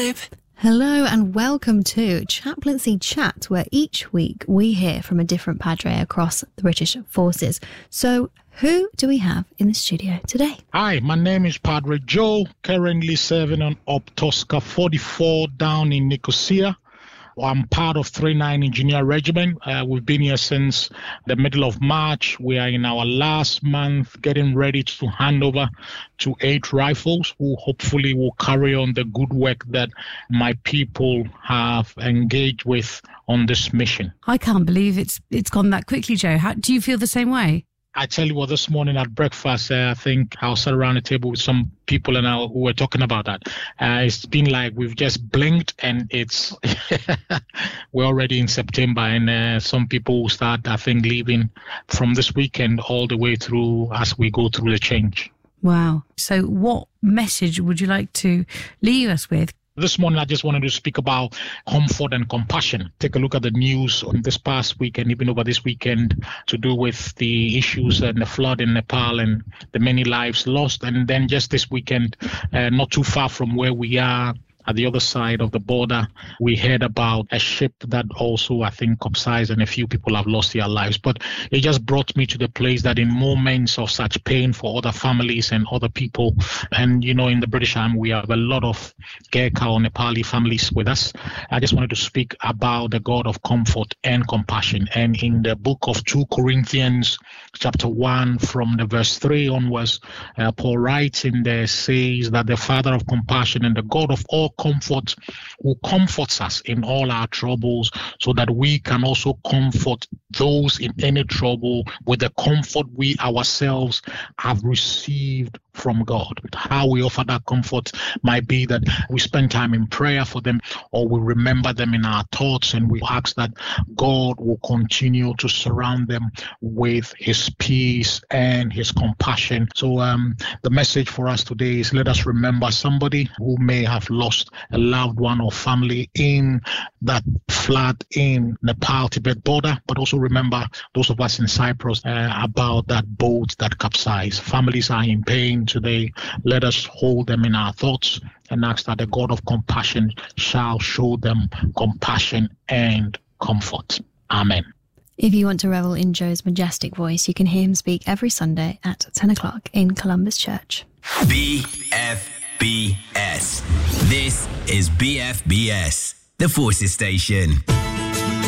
with. Hello and welcome to Chaplaincy Chat, where each week we hear from a different padre across the British forces. So who do we have in the studio today? Hi, my name is Padre Joe, currently serving on Op Tosca 44 down in Nicosia. I'm part of 39 Engineer Regiment. We've been here since the middle of March. We are in our last month getting ready to hand over to 8 rifles who hopefully will carry on the good work that my people have engaged with on this mission. I can't believe it's gone that quickly, Joe. How do you feel the same way? I tell you what, this morning at breakfast, I think I was sat around the table with some people and who were talking about that. It's been like we've just blinked and it's we're already in September, and some people will start, I think, leaving from this weekend all the way through as we go through the change. Wow. So what message would you like to leave us with? This morning, I just wanted to speak about comfort and compassion. Take a look at the news on this past week and even over this weekend to do with the issues and the flood in Nepal and the many lives lost. And then just this weekend, not too far from where we are, at the other side of the border, we heard about a ship that also, I think, capsized and a few people have lost their lives. But it just brought me to the place that in moments of such pain for other families and other people, and, you know, in the British Army, we have a lot of Gurkha or Nepali families with us. I just wanted to speak about the God of comfort and compassion. And in the book of 2 Corinthians, chapter 1, from the verse 3 onwards, Paul writes in there, says that the Father of compassion and the God of all comfort, who comforts us in all our troubles, so that we can also comfort those in any trouble with the comfort we ourselves have received from God. How we offer that comfort might be that we spend time in prayer for them, or we remember them in our thoughts, and we ask that God will continue to surround them with his peace and his compassion. So the message for us today is, let us remember somebody who may have lost a loved one or family in that flood in Nepal-Tibet border, but also remember those of us in Cyprus about that boat that capsized. Families are in pain today. Let us hold them in our thoughts and ask that the God of compassion shall show them compassion and comfort. Amen. If you want to revel in Joe's majestic voice, you can hear him speak every Sunday at 10 o'clock in Columbus Church. BFBS. This is BFBS, the Forces Station.